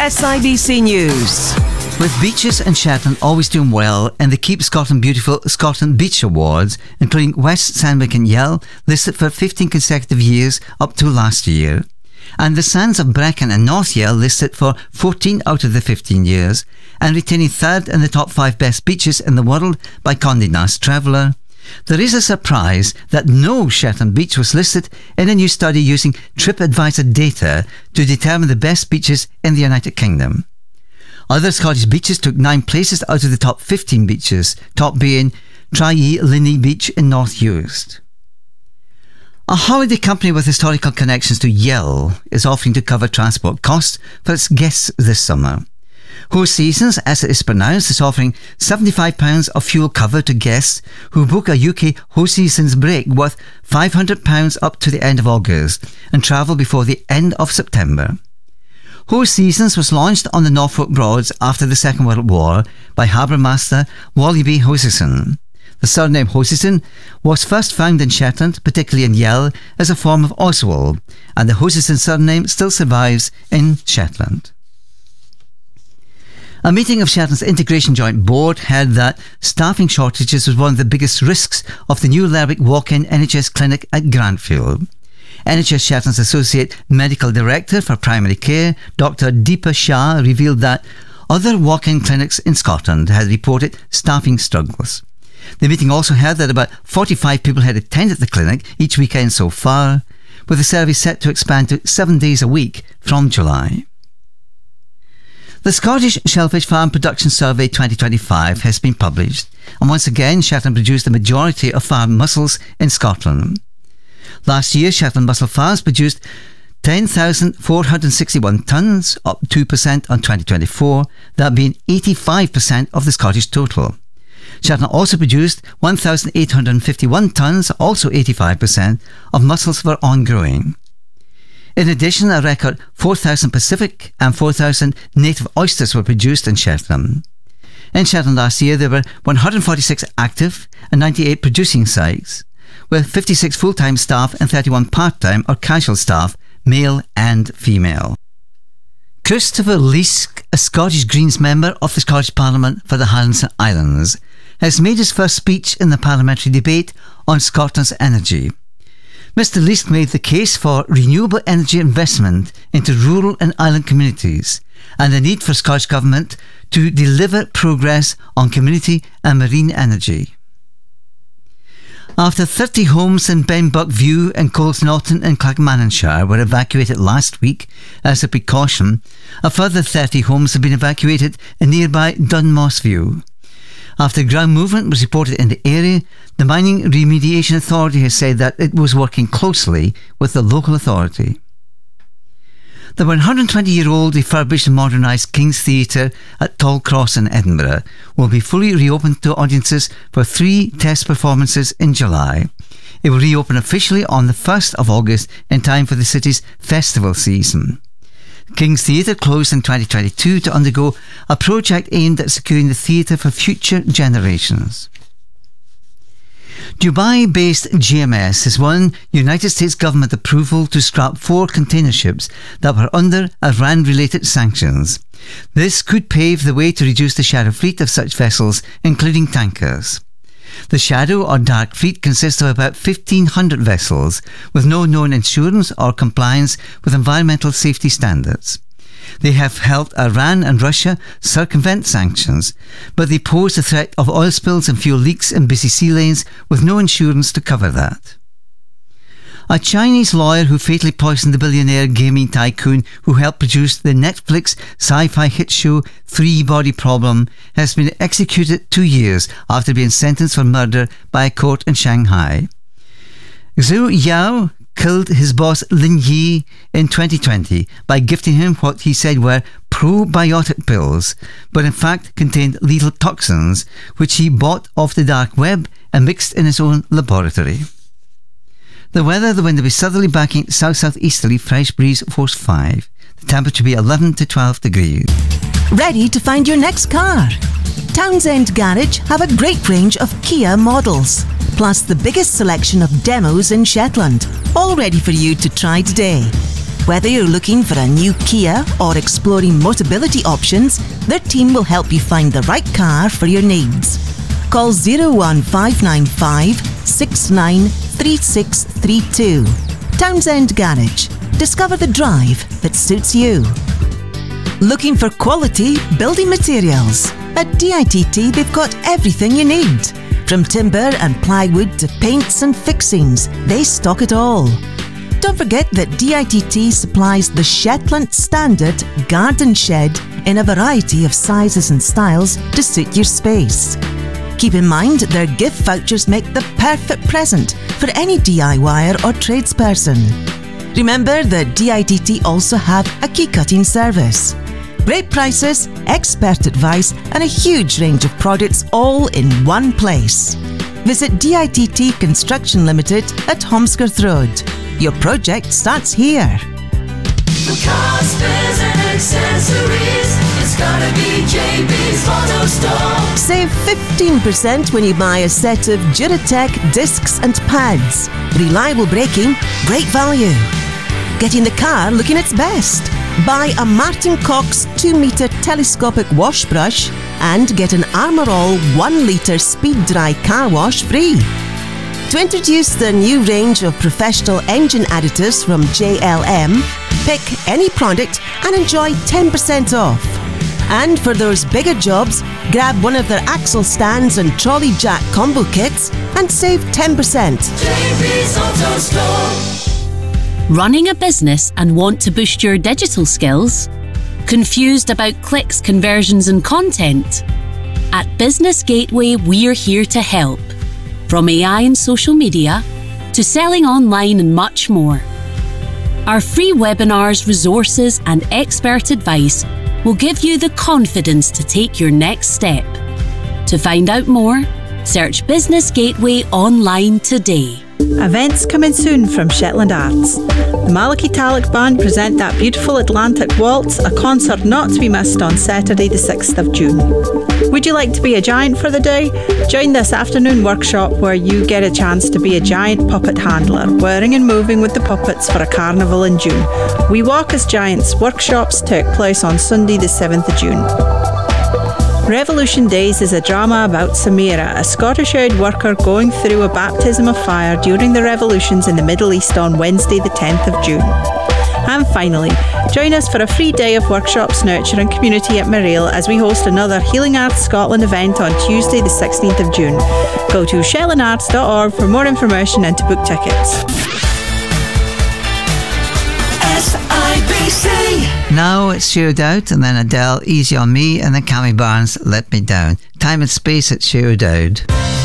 SIBC News. With beaches in Shetland always doing well and the Keep Scotland Beautiful Scotland Beach Awards, including West Sandwich and Yell, listed for 15 consecutive years up to last year, and the Sands of Brecon and North Yell listed for 14 out of the 15 years, and retaining third in the top 5 best beaches in the world by Condé Nast Traveller, there is a surprise that no Shetland beach was listed in a new study using TripAdvisor data to determine the best beaches in the United Kingdom. Other Scottish beaches took 9 places out of the top 15 beaches, top being Tralee Linney Beach in North Uist. A holiday company with historical connections to Yell is offering to cover transport costs for its guests this summer. Host Seasons, as it is pronounced, is offering £75 of fuel cover to guests who book a UK Host Seasons break worth £500 up to the end of August and travel before the end of September. Host Seasons was launched on the Norfolk Broads after the Second World War by harbour master Wally B. Hosison. The surname Hosison was first found in Shetland, particularly in Yell, as a form of Oswald, and the Hosison surname still survives in Shetland. A meeting of Shetland's Integration Joint Board held that staffing shortages was one of the biggest risks of the new Lerwick walk-in NHS clinic at Grantfield. NHS Shetland's Associate Medical Director for Primary Care, Dr. Deepa Shah, revealed that other walk-in clinics in Scotland had reported staffing struggles. The meeting also heard that about 45 people had attended the clinic each weekend so far, with the service set to expand to 7 days a week from July. The Scottish Shellfish Farm Production Survey 2025 has been published, and once again Shetland produced the majority of farm mussels in Scotland. Last year, Shetland Mussel Farms produced 10,461 tonnes, up 2% on 2024, that being 85% of the Scottish total. Shetland also produced 1,851 tonnes, also 85%, of mussels for on-growing. In addition, a record 4,000 Pacific and 4,000 native oysters were produced in Shetland. In Shetland last year, there were 146 active and 98 producing sites, with 56 full-time staff and 31 part-time or casual staff, male and female. Christopher Leask, a Scottish Greens member of the Scottish Parliament for the Highlands and Islands, has made his first speech in the parliamentary debate on Scotland's energy. Mr. Leask made the case for renewable energy investment into rural and island communities and the need for Scottish Government to deliver progress on community and marine energy. After 30 homes in Benbuck View and Colesnaughton in Clackmannanshire were evacuated last week as a precaution, a further 30 homes have been evacuated in nearby Dunmoss View. After ground movement was reported in the area, the Mining Remediation Authority has said that it was working closely with the local authority. The 120-year-old refurbished and modernised King's Theatre at Tollcross in Edinburgh will be fully reopened to audiences for 3 test performances in July. It will reopen officially on the 1st of August in time for the city's festival season. King's Theatre closed in 2022 to undergo a project aimed at securing the theatre for future generations. Dubai-based GMS has won United States government approval to scrap 4 container ships that were under Iran-related sanctions. This could pave the way to reduce the shadow fleet of such vessels, including tankers. The shadow or dark fleet consists of about 1,500 vessels with no known insurance or compliance with environmental safety standards. They have helped Iran and Russia circumvent sanctions, but they pose the threat of oil spills and fuel leaks in busy sea lanes with no insurance to cover that. A Chinese lawyer who fatally poisoned the billionaire gaming tycoon who helped produce the Netflix sci-fi hit show Three Body Problem has been executed 2 years after being sentenced for murder by a court in Shanghai. Zhou Yao killed his boss Lin Yi in 2020 by gifting him what he said were probiotic pills, but in fact contained lethal toxins which he bought off the dark web and mixed in his own laboratory. The weather, the wind will be southerly backing south-southeasterly, fresh breeze force 5. The temperature will be 11 to 12 degrees. Ready to find your next car? Townsend Garage have a great range of Kia models, plus the biggest selection of demos in Shetland, all ready for you to try today. Whether you're looking for a new Kia or exploring Motability options, their team will help you find the right car for your needs. Call 01595 693632. Townsend Garage. Discover the drive that suits you. Looking for quality building materials? At DITT, they've got everything you need. From timber and plywood to paints and fixings, they stock it all. Don't forget that DITT supplies the Shetland Standard Garden Shed in a variety of sizes and styles to suit your space. Keep in mind their gift vouchers make the perfect present for any DIYer or tradesperson. Remember that DITT also have a key cutting service. Great prices, expert advice and a huge range of products all in one place. Visit DITT Construction Limited at Holmskirth Road. Your project starts here. For cars, spares and accessories, it's gotta be JB's Auto Store. Save 15% when you buy a set of Duratec discs and pads. Reliable braking, great value. Getting the car looking its best. Buy a Martin Cox 2-metre telescopic wash brush and get an Armour All 1-litre speed dry car wash free. To introduce the new range of professional engine additives from JLM, pick any product and enjoy 10% off. And for those bigger jobs, grab one of their axle stands and trolley jack combo kits and save 10%. JB's Auto Store. Running a business and want to boost your digital skills? Confused about clicks, conversions and content? At Business Gateway, we're here to help. From AI and social media to selling online and much more. Our free webinars, resources and expert advice will give you the confidence to take your next step. To find out more, search Business Gateway online today. Events coming soon from Shetland Arts. The Malachy Talek Band present That Beautiful Atlantic Waltz, a concert not to be missed on Saturday the 6th of June. Would you like to be a giant for the day? Join this afternoon workshop where you get a chance to be a giant puppet handler, wearing and moving with the puppets for a carnival in June. We Walk as Giants workshops took place on Sunday the 7th of June. Revolution Days is a drama about Samira, a Scottish-eyed worker going through a baptism of fire during the revolutions in the Middle East on Wednesday the 10th of June. And finally, join us for a free day of workshops, nurture and community at Mareel as we host another Healing Arts Scotland event on Tuesday the 16th of June. Go to shetlandarts.org for more information and to book tickets. SIBC. Now it's Sheared Out, and then Adele, Easy on Me, and then Cammy Barnes, Let Me Down. Time and Space at Sheared Out.